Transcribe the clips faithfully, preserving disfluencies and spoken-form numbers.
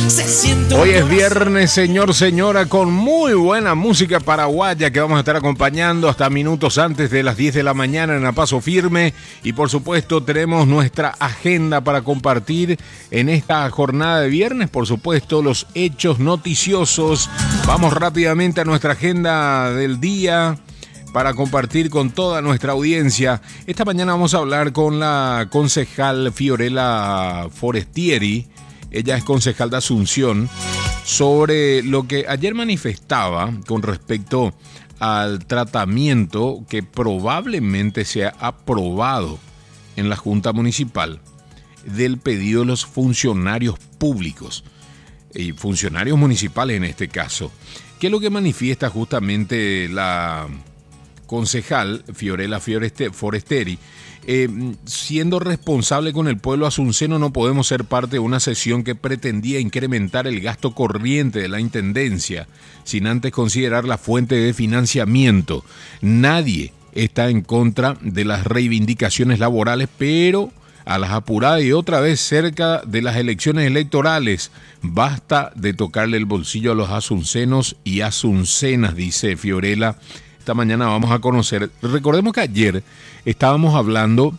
Hoy es viernes, señor, señora, con muy buena música paraguaya que vamos a estar acompañando hasta minutos antes de las diez de la mañana en A Paso Firme. Y por supuesto tenemos nuestra agenda para compartir en esta jornada de viernes, por supuesto, los hechos noticiosos. Vamos rápidamente a nuestra agenda del día para compartir con toda nuestra audiencia. Esta mañana vamos a hablar con la concejal Fiorella Forestieri. Ella es concejal de Asunción, sobre lo que ayer manifestaba con respecto al tratamiento que probablemente se ha aprobado en la Junta Municipal del pedido de los funcionarios públicos y funcionarios municipales en este caso. ¿Qué es lo que manifiesta justamente la concejal Fiorella Forestieri? Eh, siendo responsable con el pueblo asunceno, no podemos ser parte de una sesión que pretendía incrementar el gasto corriente de la intendencia sin antes considerar la fuente de financiamiento. Nadie está en contra de las reivindicaciones laborales, pero a las apuradas y otra vez cerca de las elecciones electorales, basta de tocarle el bolsillo a los asuncenos y asuncenas, dice Fiorella. Esta mañana vamos a conocer. Recordemos que ayer estábamos hablando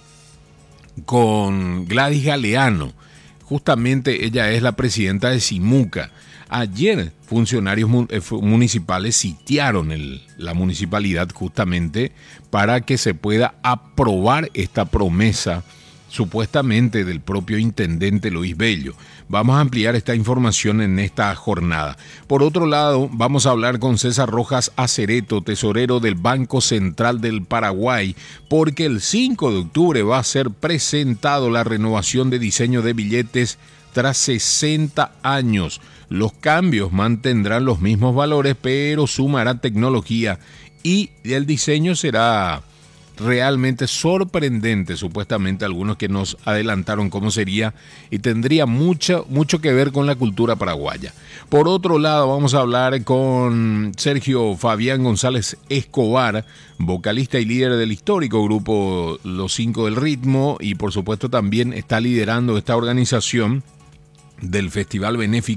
con Gladys Galeano. Justamente ella es la presidenta de Simuca. Ayer funcionarios municipales sitiaron el, la municipalidad justamente para que se pueda aprobar esta promesa supuestamente del propio intendente Luis Bello. Vamos a ampliar esta información en esta jornada. Por otro lado, vamos a hablar con César Rojas Acereto, tesorero del Banco Central del Paraguay, porque el cinco de octubre va a ser presentado la renovación de diseño de billetes tras sesenta años. Los cambios mantendrán los mismos valores, pero sumará tecnología y el diseño será realmente sorprendente, supuestamente algunos que nos adelantaron cómo sería, y tendría mucho, mucho que ver con la cultura paraguaya. Por otro lado, vamos a hablar con Sergio Fabián González Escobar, vocalista y líder del histórico grupo Los Cinco del Ritmo, y por supuesto también está liderando esta organización del Festival Benéfico